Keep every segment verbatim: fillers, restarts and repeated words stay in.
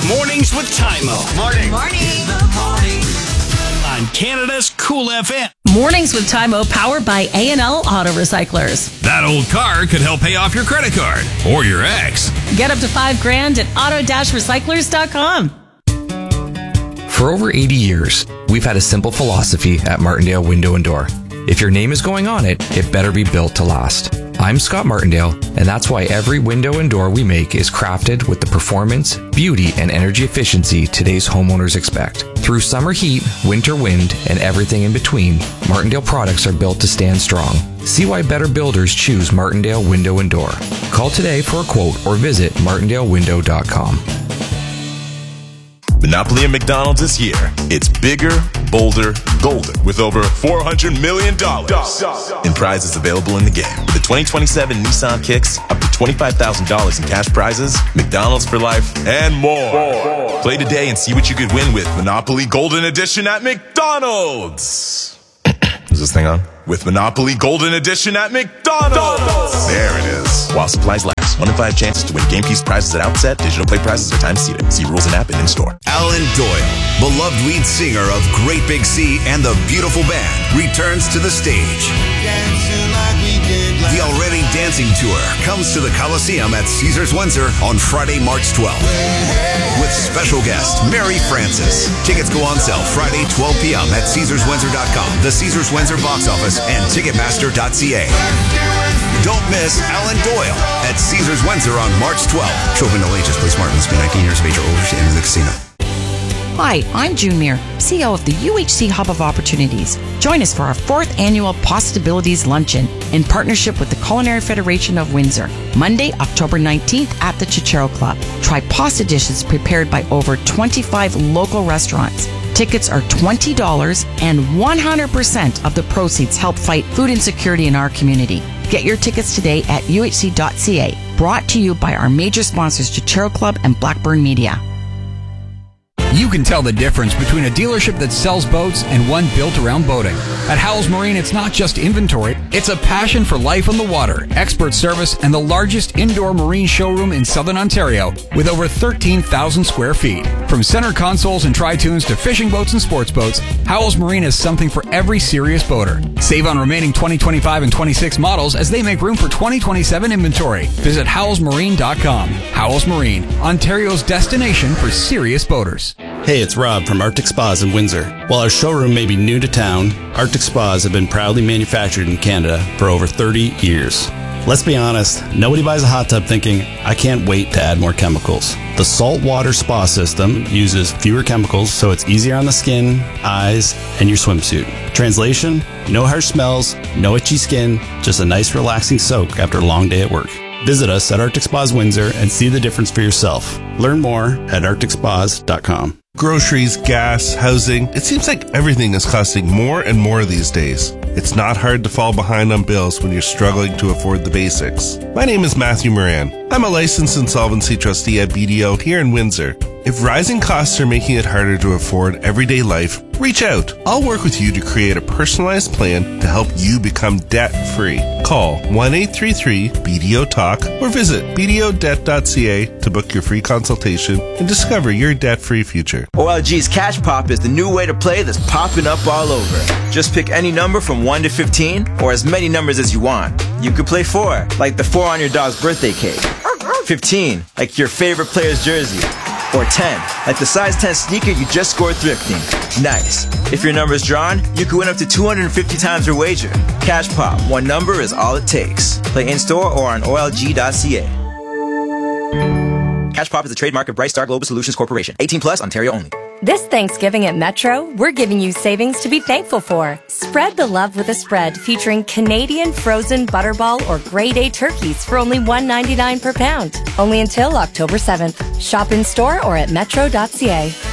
Mornings with Tymo. Morning. Morning. Morning. On Canada's Cool F M. Mornings with Tymo, powered by A and L Auto Recyclers. That old car could help pay off your credit card or your ex. Get up to five grand at auto dash recyclers dot com. For over eighty years, we've had a simple philosophy at Martindale Window and Door. If your name is going on it, it better be built to last. I'm Scott Martindale, and that's why every window and door we make is crafted with the performance, beauty, and energy efficiency today's homeowners expect. Through summer heat, winter wind, and everything in between, Martindale products are built to stand strong. See why better builders choose Martindale Window and Door. Call today for a quote or visit martindale window dot com. Monopoly at McDonald's is here. It's bigger, bolder, golden, with over four hundred million dollars in prizes available in the game. With the twenty twenty-seven Nissan Kicks, up to twenty-five thousand dollars in cash prizes, McDonald's for life, and more. Play today and see what you could win with Monopoly Golden Edition at McDonald's. Is this thing on? With Monopoly Golden Edition at McDonald's. There it is. While supplies last. One in five chances to win game piece prizes at outset. Digital play prizes are time seated. See rules and app and in-store. Alan Doyle, beloved lead singer of Great Big Sea and the Beautiful Band, returns to the stage. The Already Dancing Tour comes to the Coliseum at Caesars Windsor on Friday, March twelfth. With special guest Mary Francis. Tickets go on sale Friday, twelve p.m. at caesars windsor dot com, the Caesars Windsor box office, and ticketmaster dot c a. Don't miss Alan Doyle at Caesars Windsor on March twelfth. Children no ages, please smart, must be nineteen years of age or older to enter the casino. Hi, I'm June Muir, C E O of the U H C Hub of Opportunities. Join us for our fourth annual Possibilities Luncheon in partnership with the Culinary Federation of Windsor, Monday, October nineteenth at the Chichero Club. Try pasta dishes prepared by over twenty-five local restaurants. Tickets are twenty dollars and one hundred percent of the proceeds help fight food insecurity in our community. Get your tickets today at u h c dot c a. Brought to you by our major sponsors, Chichero Club and Blackburn Media. You can tell the difference between a dealership that sells boats and one built around boating. At Howells Marine, it's not just inventory, it's a passion for life on the water, expert service, and the largest indoor marine showroom in Southern Ontario with over thirteen thousand square feet. From center consoles and tri-tunes to fishing boats and sports boats, Howells Marine has something for every serious boater. Save on remaining twenty twenty-five and twenty-six models as they make room for twenty twenty-seven inventory. Visit howells marine dot com. Howells Marine, Ontario's destination for serious boaters. Hey, it's Rob from Arctic Spas in Windsor. While our showroom may be new to town, Arctic Spas have been proudly manufactured in Canada for over thirty years. Let's be honest, nobody buys a hot tub thinking, I can't wait to add more chemicals. The saltwater spa system uses fewer chemicals, so it's easier on the skin, eyes, and your swimsuit. Translation, no harsh smells, no itchy skin, just a nice relaxing soak after a long day at work. Visit us at Arctic Spas Windsor and see the difference for yourself. Learn more at arctic spas dot com. Groceries, gas, housing. It seems like everything is costing more and more these days. It's not hard to fall behind on bills when you're struggling to afford the basics. My name is Matthew Moran. I'm a licensed insolvency trustee at B D O here in Windsor. If rising costs are making it harder to afford everyday life, reach out. I'll work with you to create a personalized plan to help you become debt-free. Call one eight three three B D O talk or visit b d o debt dot c a to book your free consultation and discover your debt-free future. O L G's Cash Pop is the new way to play that's popping up all over. Just pick any number from one to fifteen or as many numbers as you want. You could play four, like the four on your dog's birthday cake. fifteen, like your favorite player's jersey. Or ten, like the size ten sneaker you just scored thrifting. Nice. If your number's drawn, you can win up to two hundred fifty times your wager. Cash Pop, one number is all it takes. Play in-store or on O L G dot c a. Cash Pop is a trademark of Bright Star Global Solutions Corporation. eighteen plus, Ontario only. This Thanksgiving at Metro, we're giving you savings to be thankful for. Spread the love with a spread featuring Canadian frozen butterball or grade A turkeys for only one ninety-nine per pound. Only until October seventh. Shop in store or at metro dot c a.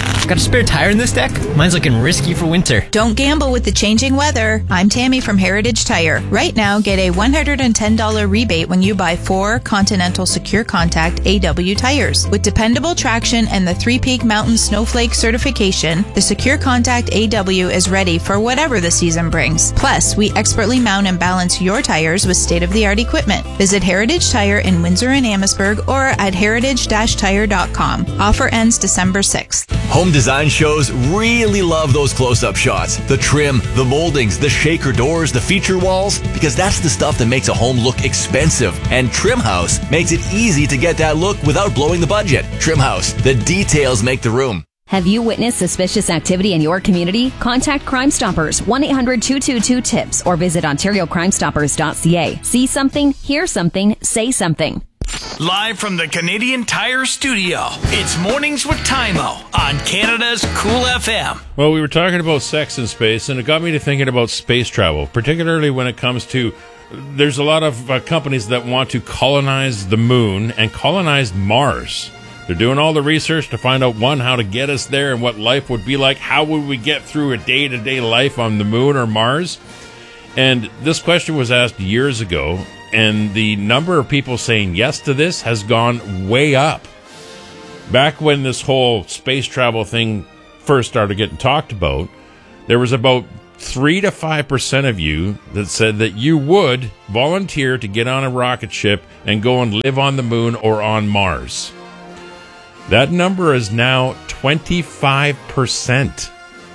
Got a spare tire in this deck? Mine's looking risky for winter. Don't gamble with the changing weather. I'm Tammy from Heritage Tire. Right now, get a one hundred ten dollars rebate when you buy four Continental Secure Contact A W tires. With dependable traction and the Three Peak Mountain Snowflake certification, the Secure Contact A W is ready for whatever the season brings. Plus, we expertly mount and balance your tires with state-of-the-art equipment. Visit Heritage Tire in Windsor and Amherstburg or at heritage dash tire dot com. Offer ends December sixth. Home design shows really love those close-up shots. The trim, the moldings, the shaker doors, the feature walls, because that's the stuff that makes a home look expensive. And Trim House makes it easy to get that look without blowing the budget. Trim House, the details make the room. Have you witnessed suspicious activity in your community? Contact Crime Stoppers, one eight hundred two two two TIPS, or visit ontario crime stoppers dot c a. See something, hear something, say something. Live from the Canadian Tire Studio, it's Mornings with Tymo on Canada's Cool F M. Well, we were talking about sex in space, and it got me to thinking about space travel, particularly when it comes to, there's a lot of uh, companies that want to colonize the moon and colonize Mars. They're doing all the research to find out, one, how to get us there and what life would be like. How would we get through a day-to-day life on the moon or Mars? And this question was asked years ago, and the number of people saying yes to this has gone way up. Back when this whole space travel thing first started getting talked about, there was about three to five percent of you that said that you would volunteer to get on a rocket ship and go and live on the moon or on Mars. That number is now twenty-five percent.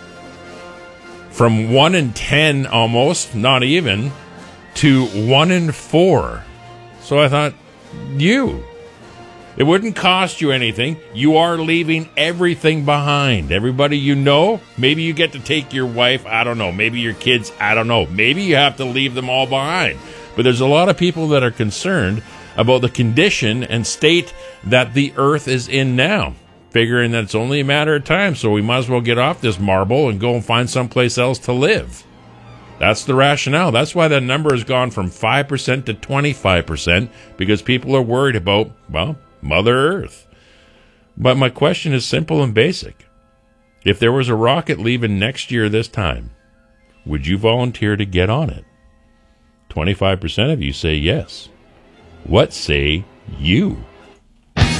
From one in ten almost, not even, to one in four. So I thought, you. It wouldn't cost you anything. You are leaving everything behind. Everybody you know, maybe you get to take your wife, I don't know. Maybe your kids, I don't know. Maybe you have to leave them all behind. But there's a lot of people that are concerned about the condition and state that the Earth is in now, figuring that it's only a matter of time, so we might as well get off this marble and go and find someplace else to live. That's the rationale. That's why that number has gone from five percent to twenty-five percent, because people are worried about, well, Mother Earth. But my question is simple and basic. If there was a rocket leaving next year this time, would you volunteer to get on it? twenty-five percent of you say yes. What say you?